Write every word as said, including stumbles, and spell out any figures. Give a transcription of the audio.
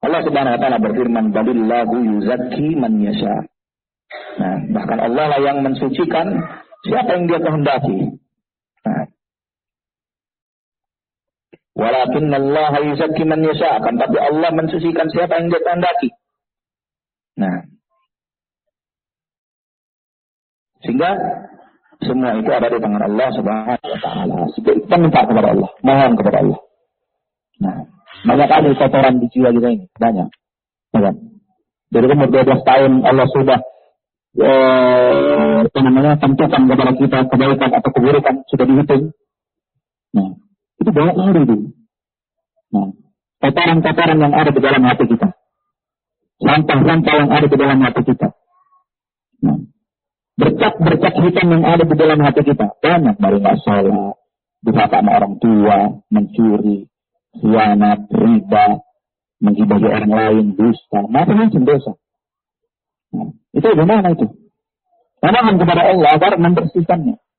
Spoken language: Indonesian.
Allah Subhanahu wa taala berfirman, "Balillahu yuzakki man yasha." Nah, bahkan Allah lah yang mensucikan siapa yang Dia kehendaki. Nah, walakinnallaha yuzakki man yasha, akan tapi Allah mensucikan siapa yang Dia kehendaki. Nah, sehingga semua itu ada di tangan Allah Subhanahu wa taala. Kita minta kepada Allah, mohon kepada Allah. Nah, banyak kali kotoran di jiwa kita ini, banyak. Banyak. Dari umur dua belas tahun Allah sudah eh, apa namanya, tentukan kepada kita kebaikan atau keburukan sudah dihitung. Nah, itu banyak kali itu. Nah, kotoran-kotoran yang ada di dalam hati kita, sampah-sampah yang ada di dalam hati kita. Nah, bercak-bercak hitam yang ada di dalam hati kita banyak, dari nggak sholat, durhaka sama orang tua, mencuri, khianat, riba, menggibahi orang lain, dusta, macam-macam dosa. Nah, itu bagaimana itu? Mohon kepada Allah agar membersihkannya.